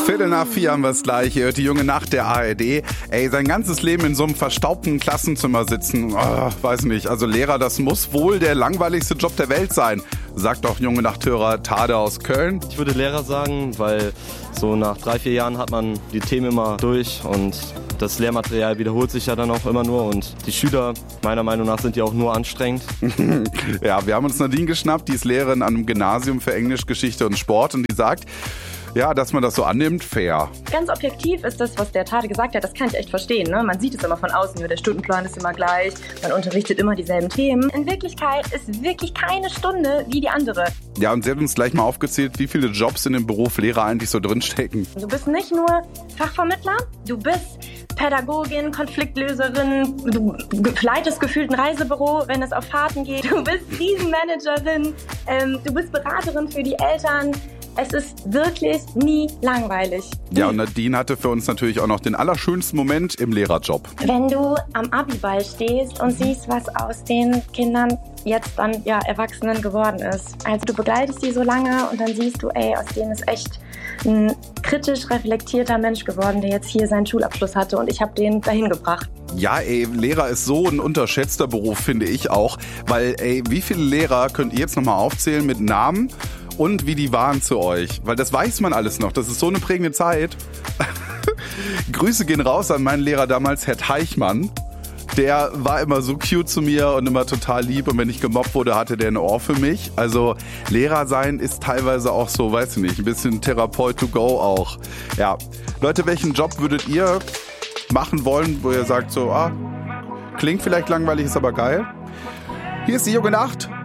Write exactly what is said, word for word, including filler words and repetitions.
Viertel nach vier haben wir es gleich. Ihr hört die junge Nacht der A R D. Ey, sein ganzes Leben in so einem verstaubten Klassenzimmer sitzen. Oh, weiß nicht. Also Lehrer, das muss wohl der langweiligste Job der Welt sein. Sagt doch junge Nachthörer Tade aus Köln. Ich würde Lehrer sagen, weil so nach drei, vier Jahren hat man die Themen immer durch und das Lehrmaterial wiederholt sich ja dann auch immer nur und die Schüler, meiner Meinung nach, sind ja auch nur anstrengend. Ja, wir haben uns Nadine geschnappt, die ist Lehrerin an einem Gymnasium für Englisch, Geschichte und Sport und die sagt, ja, dass man das so annimmt, fair. Ganz objektiv ist das, was der Tade gesagt hat, das kann ich echt verstehen. Ne? Man sieht es immer von außen, der Stundenplan ist immer gleich, man unterrichtet immer dieselben Themen. In Wirklichkeit ist wirklich keine Stunde wie die andere. Ja, und sie hat uns gleich mal aufgezählt, wie viele Jobs in dem Beruf Lehrer eigentlich so drinstecken. Du bist nicht nur Fachvermittler, du bist Pädagogin, Konfliktlöserin, du leitest gefühlt ein Reisebüro, wenn es auf Fahrten geht, du bist Krisenmanagerin, ähm, du bist Beraterin für die Eltern. Es ist wirklich nie langweilig. Ja, und Nadine hatte für uns natürlich auch noch den allerschönsten Moment im Lehrerjob. Wenn du am Abiball stehst und siehst, was aus den Kindern jetzt dann ja Erwachsenen geworden ist. Also du begleitest die so lange und dann siehst du, ey, aus denen ist echt ein kritisch reflektierter Mensch geworden, der jetzt hier seinen Schulabschluss hatte und ich habe den dahin gebracht. Ja, ey, Lehrer ist so ein unterschätzter Beruf, finde ich auch. Weil, ey, wie viele Lehrer könnt ihr jetzt nochmal aufzählen mit Namen? Und wie die waren zu euch. Weil das weiß man alles noch. Das ist so eine prägende Zeit. Grüße gehen raus an meinen Lehrer damals, Herr Teichmann. Der war immer so cute zu mir und immer total lieb. Und wenn ich gemobbt wurde, hatte der ein Ohr für mich. Also Lehrer sein ist teilweise auch so, weiß ich nicht, ein bisschen Therapeut to go auch. Ja, Leute, welchen Job würdet ihr machen wollen, wo ihr sagt so, ah, klingt vielleicht langweilig, ist aber geil? Hier ist die junge Nacht.